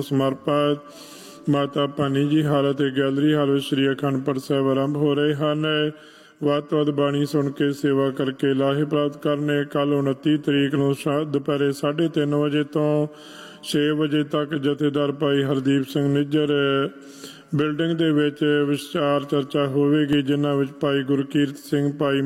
ਸਮਰਪਿਤ ਮਾਤਾ ਭਾਨੀ ਜੀ ਹਾਲ ਅਤੇ ਗੈਲਰੀ ਹਾਲ ਵਿੱਚ ਸ੍ਰੀ ਅਖੰਡ ਪਾਠ ਸਾਹਿਬ ਆਰੰਭ ਹੋ ਰਹੇ ਹਨ। ਵੱਧ ਤੋਂ ਵੱਧ ਬਾਣੀ ਸੁਣ ਕੇ ਸੇਵਾ ਕਰਕੇ ਲਾਹੇ ਪ੍ਰਾਪਤ ਕਰਨੇ। ਕੱਲ੍ਹ 29 ਤਰੀਕ ਨੂੰ ਦੁਪਹਿਰੇ 3:30 ਵਜੇ ਤੋਂ 6 ਵਜੇ ਤੱਕ ਜਥੇਦਾਰ ਭਾਈ ਹਰਦੀਪ ਸਿੰਘ ਨਿੱਜਰ ਬਿਲਡਿੰਗ ਦੇ ਵਿੱਚ ਵਿਚਾਰ ਚਰਚਾ ਹੋਵੇਗੀ, ਜਿਨ੍ਹਾਂ ਵਿੱਚ ਭਾਈ ਗੁਰਕੀਰਤ ਸਿੰਘ, ਭਾਈ